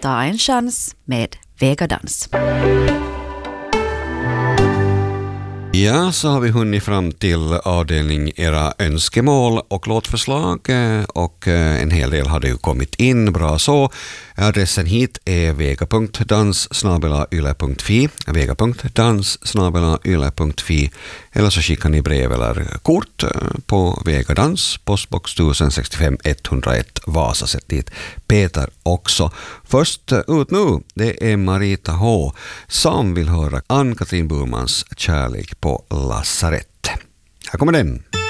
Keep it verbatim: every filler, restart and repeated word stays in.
Ta en chans med Vegadans. Ja, så har vi hunnit fram till avdelning era önskemål och låtförslag, och en hel del hade ju kommit in, bra så. Adressen hit är vega punkt dans snabel-a yle punkt fi, vega punkt dans snabel-a yle punkt fi, eller så skickar ni brev eller kort på Vegadans, postbox tusen sextiofem etthundraett Vasa, sätt dit Peter också. Först ut nu, det är Marita H som vill höra Ann-Katrin Burmans Kärlek på lasarett. Här kommer den.